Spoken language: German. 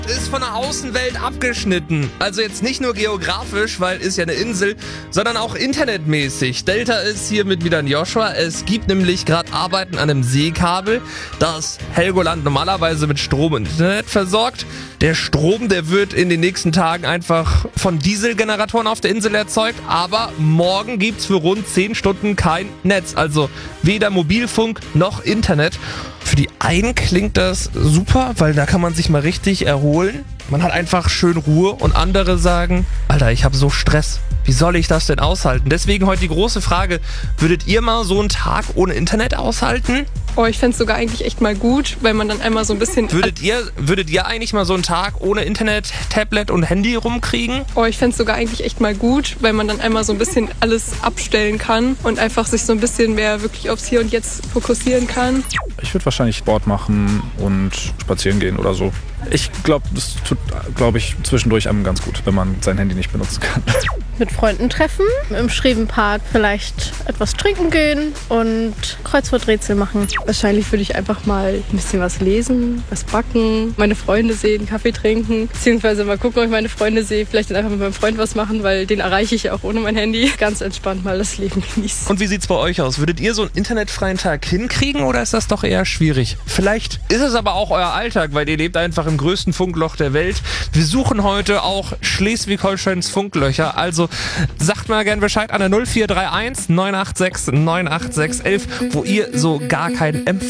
ist von der Außenwelt abgeschnitten. Also jetzt nicht nur geografisch, weil ist ja eine Insel, sondern auch internetmäßig. Delta ist hiermit wieder in Joshua. Es gibt nämlich gerade Arbeiten an einem Seekabel, das Helgoland normalerweise mit Strom und Internet versorgt. Der Strom, der wird in den nächsten Tagen einfach von Dieselgeneratoren auf der Insel erzeugt, aber morgen gibt's für rund 10 Stunden kein Netz, also weder Mobilfunk noch Internet. Für die einen klingt das super, weil da kann man sich mal richtig erholen. Man hat einfach schön Ruhe und andere sagen, Alter, ich habe so Stress. Wie soll ich das denn aushalten? Deswegen heute die große Frage, würdet ihr mal so einen Tag ohne Internet aushalten? Oh, ich fände es sogar eigentlich echt mal gut, weil man dann einmal so ein bisschen... Würdet ihr eigentlich mal so einen Tag ohne Internet, Tablet und Handy rumkriegen? Oh, ich fände es sogar eigentlich echt mal gut, weil man dann einmal so ein bisschen alles abstellen kann und einfach sich so ein bisschen mehr wirklich aufs Hier und Jetzt fokussieren kann. Ich würde wahrscheinlich Sport machen und spazieren gehen oder so. Ich glaube, das tut, zwischendurch einem ganz gut, wenn man sein Handy nicht benutzen kann. Mit Freunden treffen, im Schrevenpark vielleicht etwas trinken gehen und Kreuzworträtsel machen. Wahrscheinlich würde ich einfach mal ein bisschen was lesen, was backen, meine Freunde sehen, Kaffee trinken, beziehungsweise mal gucken, ob ich meine Freunde sehe, vielleicht dann einfach mit meinem Freund was machen, weil den erreiche ich ja auch ohne mein Handy. Ganz entspannt mal das Leben genießen. Und wie sieht's bei euch aus? Würdet ihr so einen internetfreien Tag hinkriegen oder ist das doch eher schwierig? Vielleicht ist es aber auch euer Alltag, weil ihr lebt einfach im größten Funkloch der Welt. Wir suchen heute auch Schleswig-Holsteins Funklöcher, also sagt mal gerne Bescheid an der 0431 986 98611, wo ihr so gar keinen Empfang